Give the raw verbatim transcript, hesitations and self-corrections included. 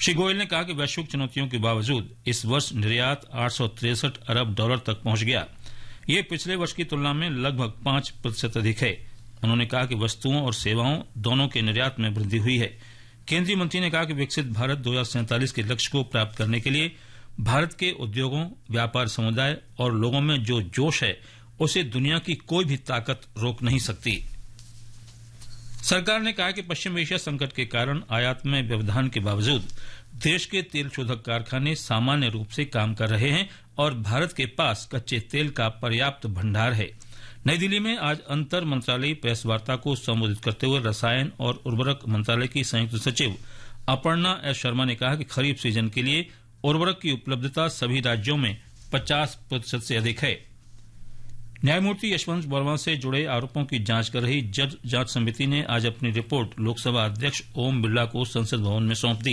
श्री गोयल ने कहा कि वैश्विक चुनौतियों के बावजूद इस वर्ष निर्यात आठ सौ तिरसठ अरब डॉलर तक पहुंच गया। ये पिछले वर्ष की तुलना में लगभग पांच प्रतिशत अधिक है। उन्होंने कहा कि वस्तुओं और सेवाओं दोनों के निर्यात में वृद्धि हुई है। केंद्रीय मंत्री ने कहा कि विकसित भारत दो हजार सैंतालीस के लक्ष्य को प्राप्त करने के लिए भारत के उद्योगों, व्यापार समुदाय और लोगों में जो जोश है उसे दुनिया की कोई भी ताकत रोक नहीं सकती। सरकार ने कहा कि पश्चिम एशिया संकट के कारण आयात में व्यवधान के बावजूद देश के तेल शोधक कारखाने सामान्य रूप से काम कर रहे हैं और भारत के पास कच्चे तेल का पर्याप्त भंडार है। नई दिल्ली में आज अंतर मंत्रालयी प्रेस वार्ता को संबोधित करते हुए रसायन और उर्वरक मंत्रालय की संयुक्त सचिव अपर्णा एस शर्मा ने कहा कि खरीफ सीजन के लिए उर्वरक की उपलब्धता सभी राज्यों में पचास प्रतिशत से अधिक है। न्यायमूर्ति यशवंत वर्मा से जुड़े आरोपों की जांच कर रही जज जांच समिति ने आज अपनी रिपोर्ट लोकसभा अध्यक्ष ओम बिरला को संसद भवन में सौंप दी।